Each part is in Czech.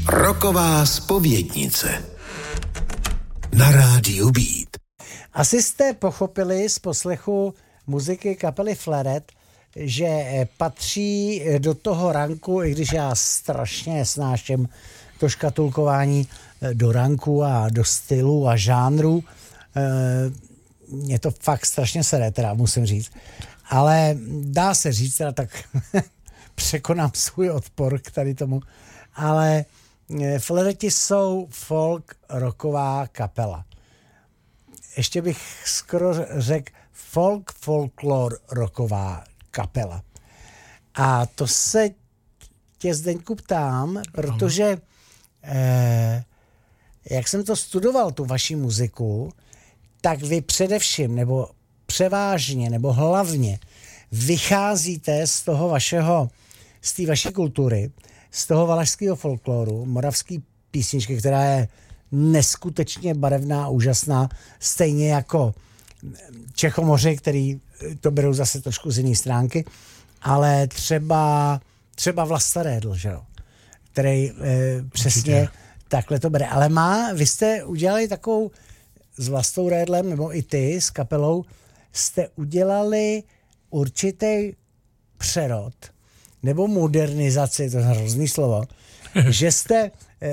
Rocková zpovědnice na rádiu Beat. Asi jste pochopili z poslechu muziky kapely Flaret, že patří do toho ranku, i když já strašně snáším to škatulkování do ranku a do stylu a žánru. Mě to fakt strašně sere, teda musím říct. Ale dá se říct, teda tak překonám svůj odpor k tady tomu. Ale Flareti jsou folk rocková kapela. Ještě bych skoro řekl folklore rocková kapela. A to se tě, Zdeňku, ptám, protože jak jsem to studoval, tu vaši muziku, tak vy především, nebo převážně, nebo hlavně vycházíte z toho vašeho, z té vaší kultury, z toho valašského folkloru, moravský písničky, která je neskutečně barevná, úžasná, stejně jako Čechomoři, který to berou zase trošku z jiné stránky, ale třeba Vlasta Rédl, že jo, který přesně takhle to bere. Ale vy jste udělali takovou s Vlastou Rédlem, nebo i ty s kapelou, jste udělali určitý přerod, nebo modernizaci, to je hrozný slovo, že jste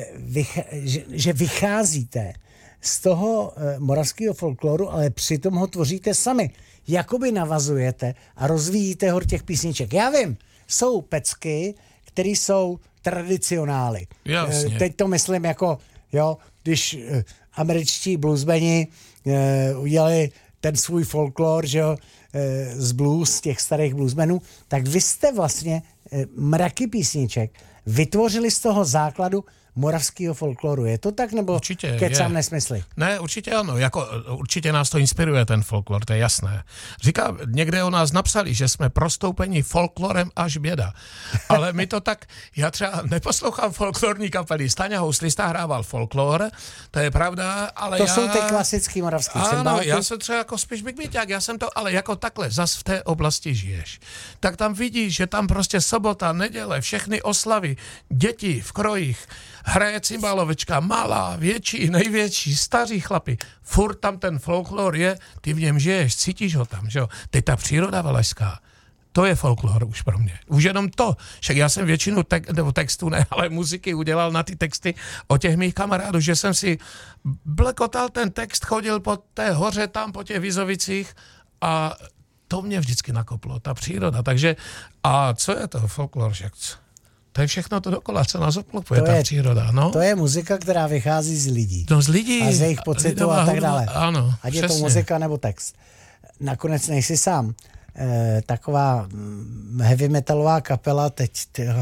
že vycházíte z toho moravského folkloru, ale přitom ho tvoříte sami. Jakoby navazujete a rozvíjíte ho těch písniček. Já vím, jsou pecky, které jsou tradicionály. Jasně. Teď to myslím jako, jo, když američtí bluesmeni udělali ten svůj folklor, že jo, z blues, těch starých bluesmenů, tak vy jste vlastně mraky písniček vytvořili z toho základu moravského folkloru. Je to tak, nebo určitě, kecám nesmysly? Ne, určitě ano. Určitě nás to inspiruje, ten folklor, to je jasné. Říkám, někde o nás napsali, že jsme prostoupeni folklorem až běda. Ale my to tak, já třeba neposlouchám folklorní kapely. Staňa Houslista hrával folklor, to je pravda, ale to jsou ty klasický moravský cymbálky. Ano, já jsem třeba jako spíš bigbiťák, já jsem to, ale jako takhle, zas v té oblasti žiješ. Tak tam vidíš, že tam prostě sobota, neděle, všechny oslavy, děti v krojích, hraje cymbalovička, malá, větší, největší, staří chlapi. Furt tam ten folklor je, ty v něm žiješ, cítíš ho tam, že jo. Teď ta příroda valašská, to je folklor už pro mě. Už jenom to. Však já jsem většinu textů, ne, ale muziky udělal na ty texty o těch mých kamarádů, že jsem si blekotal ten text, chodil po té hoře tam, po těch Vizovicích a to mě vždycky nakoplo, ta příroda. Takže, a co je to folklor, však? To je všechno to dokola, co nás obklopuje, ta příroda. No? To je muzika, která vychází z lidí. No z lidí. A z jejich pocitů a tak dále. Ano, ať je to muzika nebo text. Nakonec nejsi sám. Taková heavy metalová kapela teď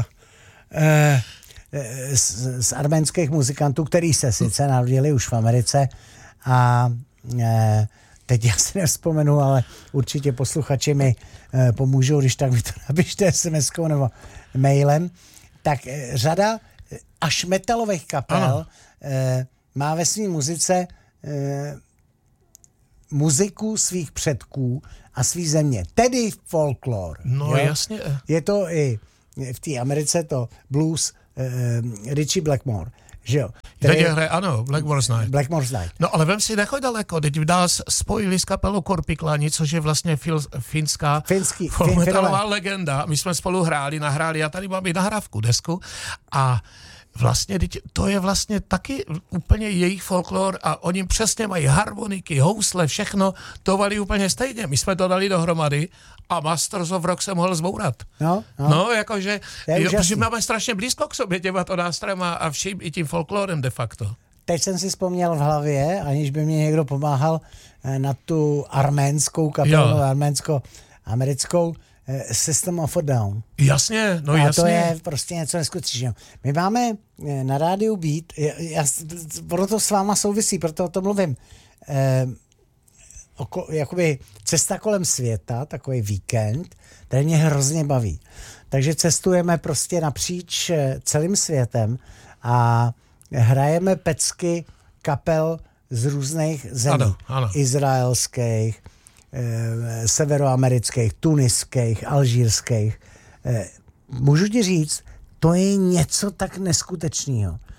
z arménských muzikantů, který se sice narodili už v Americe a teď já si nevzpomenu, ale určitě posluchači mi pomůžou, když tak mi to napište SMS-kou nebo mailem. Tak řada až metalových kapel má ve své muzice muziku svých předků a svý země. Tedy folklor. No jo? Jasně. Je to i v té Americe to blues Richie Blackmore. Že jo? Ano, Blackmore's Night. No ale vem si, nechoď daleko, teď nás spojili s kapelou Korpiklani, což je vlastně finská metalová legenda. My jsme spolu nahráli, já tady mám i nahrávku, desku a vlastně to je vlastně taky úplně jejich folklor a oni přesně mají harmoniky, housle, všechno, to valí úplně stejně. My jsme to dali dohromady a Masters of Rock se mohl zbourat. No jakože, protože máme strašně blízko k sobě těma to nástrojema a vším i tím folklorem de facto. Teď jsem si vzpomněl v hlavě, aniž by mě někdo pomáhal, na tu arménskou kapelu, arménsko-americkou System of a Down. Jasně, no a jasně. A to je prostě něco neskutečného. My máme na rádiu Beat, proto s váma souvisí, proto o tom mluvím, jakoby cesta kolem světa, takový víkend, který mě hrozně baví. Takže cestujeme prostě napříč celým světem a hrajeme pecky kapel z různých zemí. Ano. Izraelských, severoamerických, tuniských, alžírských. Můžu ti říct, to je něco tak neskutečného,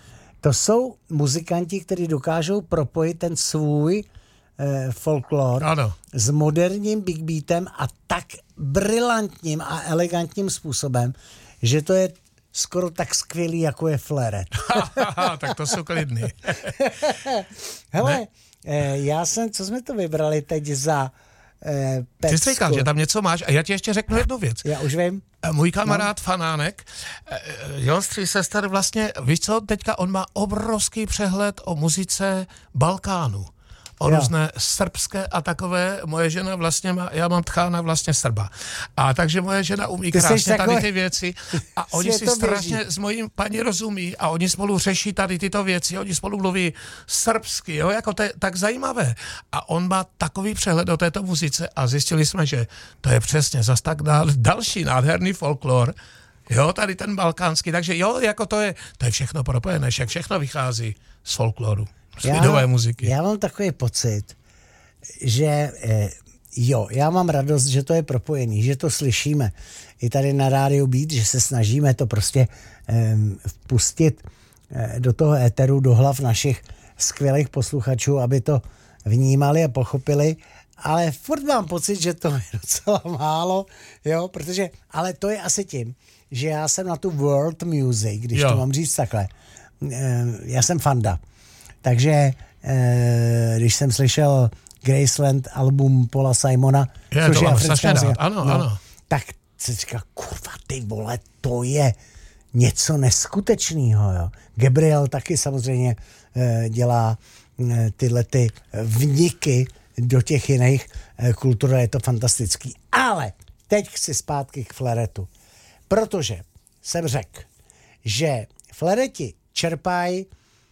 To jsou muzikanti, kteří dokážou propojit ten svůj folklor s moderním big beatem a tak brilantním a elegantním způsobem, že to je skoro tak skvělý, jako je Fleret. Tak to jsou klidný. Hele, co jsme to vybrali teď za pecku? Ty jsi říkal, že tam něco máš a já ti ještě řeknu jednu věc. Já už vím. Můj kamarád Fanánek, jo, z Tří sester vlastně, víš co, teďka on má obrovský přehled o muzice Balkánu. O různé srbské a takové, moje žena vlastně já mám tchána vlastně Srba. A takže moje žena umí krásně tady ty věci a oni si strašně s mojí paní rozumí a oni spolu řeší tady tyto věci, oni spolu mluví srbsky, jo, jako to je tak zajímavé. A on má takový přehled o této muzice a zjistili jsme, že to je přesně zas tak další nádherný folklor, jo, tady ten balkánský, takže jo, jako to je všechno propojené, všechno vychází z folkloru. Lidové muziky. Já mám takový pocit, že já mám radost, že to je propojený, že to slyšíme i tady na rádiu Beat, že se snažíme to prostě vpustit do toho éteru, do hlav našich skvělých posluchačů, aby to vnímali a pochopili, ale furt mám pocit, že to je docela málo, jo, protože, ale to je asi tím, že já jsem na tu world music, když to mám říct takhle, já jsem fanda. Takže když jsem slyšel Graceland album Paula Simona, což je africká muzika, ano. Tak jsem říkal, kurva, ty vole, to je něco neskutečného. Jo. Gabriel taky samozřejmě dělá tyhle ty vniky do těch jiných kultur, je to fantastický. Ale teď chci zpátky k Fleretu, protože jsem řekl, že Flereti čerpají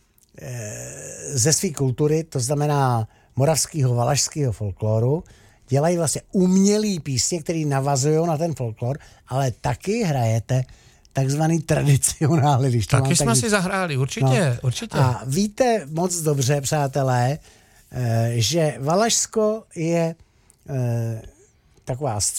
ze své kultury, to znamená moravského, valašského folkloru, dělají vlastně umělý písně, které navazují na ten folklor, ale taky hrajete takzvaný tradicionály. Když to taky jsme si zahráli, určitě. A víte moc dobře, přátelé, že Valašsko je taková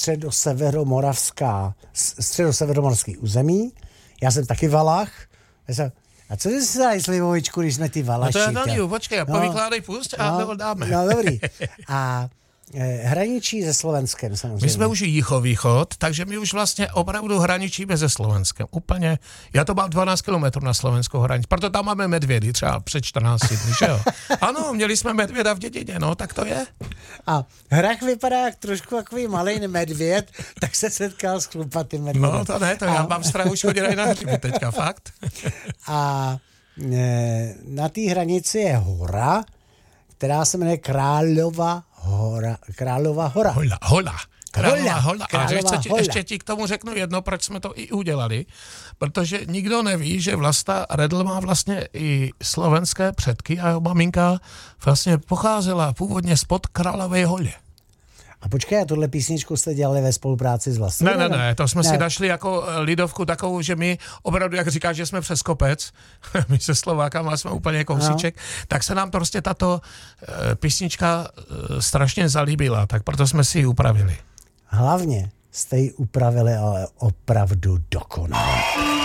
středoseveromoravský území. Já jsem taky Valach. A co jsi si dali slivovičku, když jsme ty Valaši? No to je další, počkej, povykládej pust a to dáme. No dobrý. A hraničí se Slovenskem samozřejmě. My jsme už jihovýchod, takže my už vlastně opravdu hraničíme se Slovenskem. Úplně, já to mám 12 kilometrů na slovenskou hranici, proto tam máme medvědy třeba před 14 dny, že jo? Ano, měli jsme medvěda v dědině, no, tak to je. A Hrach vypadá jak trošku takový malej medvěd, tak se setkal s chlupatým medvědem. No to ne, to já mám strach už chodit na hřiby teďka, fakt. A na té hranici je hora, která se jmenuje Králova hora. Králova hola. A ještě ti k tomu řeknu jedno, proč jsme to i udělali. Protože nikdo neví, že Vlasta Redl má vlastně i slovenské předky a jeho maminka vlastně pocházela původně spod Královej holy. A počkej, a tohle písničku jste dělali ve spolupráci s Vlastou? Ne, to jsme si našli jako lidovku takovou, že my opravdu, jak říkáš, že jsme přes kopec, my se Slovákama jsme úplně kousíček, tak se nám prostě tato písnička strašně zalíbila, tak proto jsme si ji upravili. Hlavně jste ji upravili, ale opravdu dokonale.